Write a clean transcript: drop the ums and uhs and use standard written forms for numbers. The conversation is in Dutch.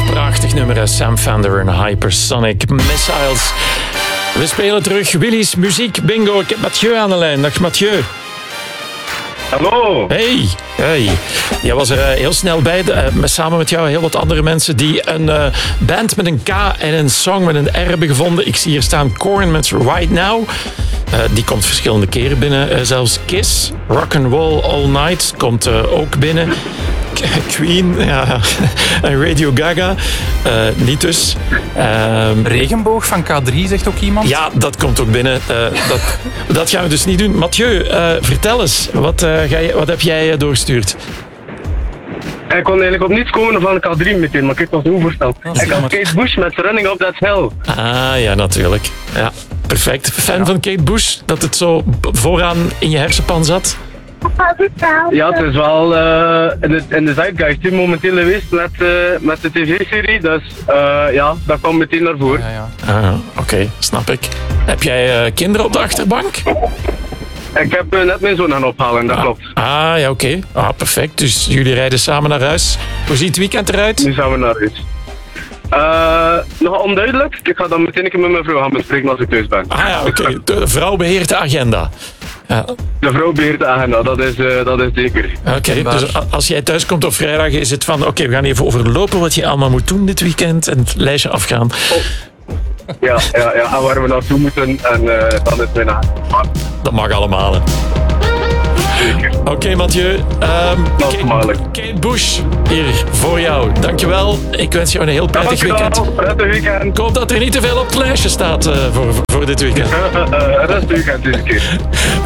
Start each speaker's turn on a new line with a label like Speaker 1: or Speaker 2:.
Speaker 1: Prachtig nummer, Sam Fender en Hypersonic Missiles. We spelen terug Willy's Muziek Bingo. Ik heb Mathieu aan de lijn. Dag Mathieu.
Speaker 2: Hallo.
Speaker 1: Hey. Jij was er heel snel bij, samen met jou heel wat andere mensen die een band met een K en een song met een R hebben gevonden. Ik zie hier staan Korn met Right Now. Die komt verschillende keren binnen. Zelfs Kiss, Rock'n'Roll All Night komt ook binnen. Queen, ja. En Radio Gaga. Niet dus.
Speaker 3: Regenboog van K3, zegt ook iemand.
Speaker 1: Ja, dat komt ook binnen. Dat gaan we dus niet doen. Mathieu, vertel eens. Wat heb jij doorgestuurd?
Speaker 2: Ik kon eigenlijk op niets komen van K3 meteen, maar ik heb het nog niet voorstellen. Ik had Kate Bush met Running Up That Hill.
Speaker 1: Ah, ja, natuurlijk. Ja, perfect. Fan van Kate Bush? Dat het zo vooraan in je hersenpan zat?
Speaker 2: Ja, het is wel in de zeitgeist momenteel geweest met de tv-serie, dus ja, dat kwam meteen naar voren.
Speaker 3: Ja.
Speaker 1: Oké, snap ik. Heb jij kinderen op de achterbank?
Speaker 2: Ik heb net mijn zoon gaan ophalen, dat klopt.
Speaker 1: Ah, ja, oké. Ah, perfect. Dus jullie rijden samen naar huis. Hoe ziet het weekend eruit?
Speaker 2: Nu gaan we naar huis. Nog onduidelijk. Ik ga dan meteen een keer met mijn vrouw gaan bespreken als ik thuis ben.
Speaker 1: Ah ja, oké. De vrouw beheert de agenda. Ja.
Speaker 2: De vrouw beheert de agenda, dat is zeker.
Speaker 1: Oké, dus als jij thuis komt op vrijdag is het van oké, we gaan even overlopen wat je allemaal moet doen dit weekend en het lijstje afgaan.
Speaker 2: Ja, en waar we naartoe moeten en dan is het bijna.
Speaker 1: Dat mag allemaal. Hè.
Speaker 2: Zeker.
Speaker 1: Oké, Mathieu. Kate Bush, hier voor jou. Dankjewel. Ik wens jou een heel prettig weekend.
Speaker 2: Prettig weekend.
Speaker 1: Ik hoop dat er niet te veel op het lijstje staat voor dit weekend.
Speaker 2: Rustig weekend deze keer.